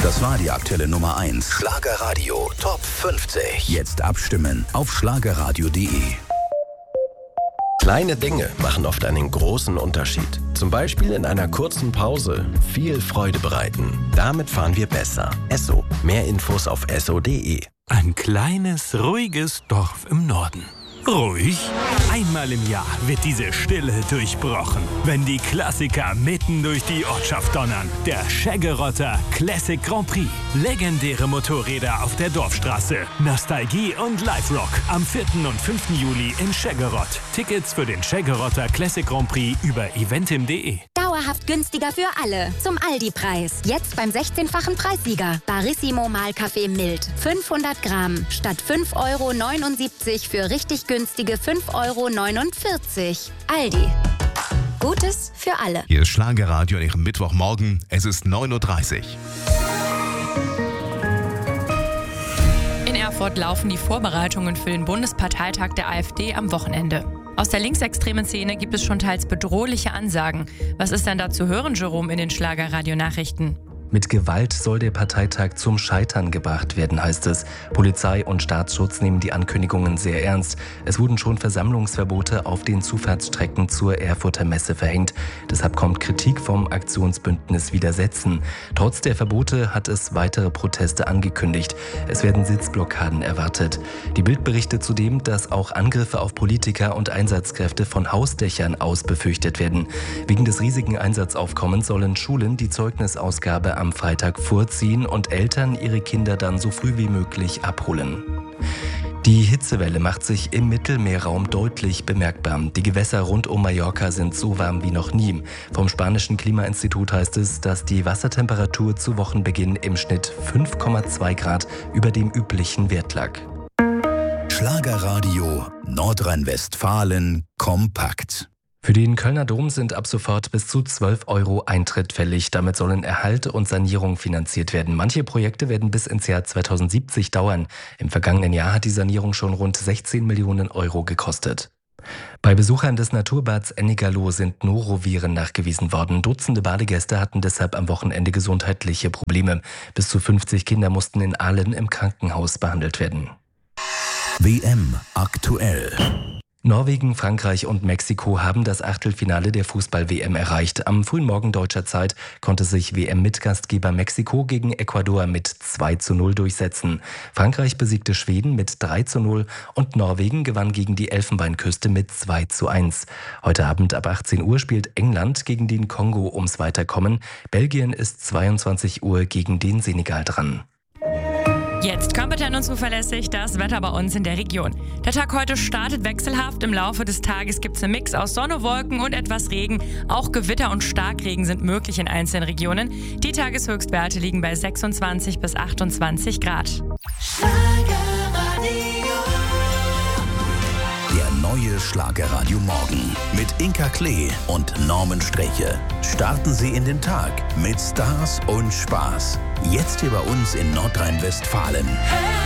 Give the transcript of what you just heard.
Das war die aktuelle Nummer 1. Schlagerradio Top 50. Jetzt abstimmen auf schlagerradio.de. Kleine Dinge machen oft einen großen Unterschied. Zum Beispiel in einer kurzen Pause viel Freude bereiten. Damit fahren wir besser. Esso. Mehr Infos auf esso.de. Ein kleines, ruhiges Dorf im Norden. Ruhig? Einmal im Jahr wird diese Stille durchbrochen, wenn die Klassiker mitten durch die Ortschaft donnern. Der Scheggerotter Classic Grand Prix. Legendäre Motorräder auf der Dorfstraße. Nostalgie und Live-Rock. Am 4. und 5. Juli in Scheggerott. Tickets für den Scheggerotter Classic Grand Prix über eventim.de. Dauerhaft günstiger für alle. Zum Aldi-Preis. Jetzt beim 16-fachen Preissieger. Barissimo Mahlkaffee Mild. 500 Gramm. Statt 5,79 € für richtig günstige 5,49 €. Aldi. Gutes für alle. Hier ist Schlagerradio an Ihrem Mittwochmorgen. Es ist 9:30 Uhr. In Erfurt laufen die Vorbereitungen für den Bundesparteitag der AfD am Wochenende. Aus der linksextremen Szene gibt es schon teils bedrohliche Ansagen. Was ist denn da zu hören, Jerome, in den Schlagerradio-Nachrichten? Mit Gewalt soll der Parteitag zum Scheitern gebracht werden, heißt es. Polizei und Staatsschutz nehmen die Ankündigungen sehr ernst. Es wurden schon Versammlungsverbote auf den Zufahrtsstrecken zur Erfurter Messe verhängt. Deshalb kommt Kritik vom Aktionsbündnis Widersetzen. Trotz der Verbote hat es weitere Proteste angekündigt. Es werden Sitzblockaden erwartet. Die Bild berichtet zudem, dass auch Angriffe auf Politiker und Einsatzkräfte von Hausdächern aus befürchtet werden. Wegen des riesigen Einsatzaufkommens sollen Schulen die Zeugnisausgabe am Freitag vorziehen und Eltern ihre Kinder dann so früh wie möglich abholen. Die Hitzewelle macht sich im Mittelmeerraum deutlich bemerkbar. Die Gewässer rund um Mallorca sind so warm wie noch nie. Vom spanischen Klimainstitut heißt es, dass die Wassertemperatur zu Wochenbeginn im Schnitt 5,2 Grad über dem üblichen Wert lag. Schlagerradio Nordrhein-Westfalen kompakt. Für den Kölner Dom sind ab sofort bis zu 12 € Eintritt fällig. Damit sollen Erhalt und Sanierung finanziert werden. Manche Projekte werden bis ins Jahr 2070 dauern. Im vergangenen Jahr hat die Sanierung schon rund 16 Millionen € gekostet. Bei Besuchern des Naturbads Ennigerloh sind Noroviren nachgewiesen worden. Dutzende Badegäste hatten deshalb am Wochenende gesundheitliche Probleme. Bis zu 50 Kinder mussten in Aalen im Krankenhaus behandelt werden. WM aktuell. Norwegen, Frankreich und Mexiko haben das Achtelfinale der Fußball-WM erreicht. Am frühen Morgen deutscher Zeit konnte sich WM-Mitgastgeber Mexiko gegen Ecuador mit 2:0 durchsetzen. Frankreich besiegte Schweden mit 3:0 und Norwegen gewann gegen die Elfenbeinküste mit 2:1. Heute Abend ab 18 Uhr spielt England gegen den Kongo ums Weiterkommen. Belgien ist 22 Uhr gegen den Senegal dran. Jetzt kompetent und zuverlässig das Wetter bei uns in der Region. Der Tag heute startet wechselhaft. Im Laufe des Tages gibt es einen Mix aus Sonne, Wolken und etwas Regen. Auch Gewitter und Starkregen sind möglich in einzelnen Regionen. Die Tageshöchstwerte liegen bei 26 bis 28 Grad. Der neue Schlagerradio Morgen mit Inka Klee und Norman Streche. Starten Sie in den Tag mit Stars und Spaß. Jetzt hier bei uns in Nordrhein-Westfalen.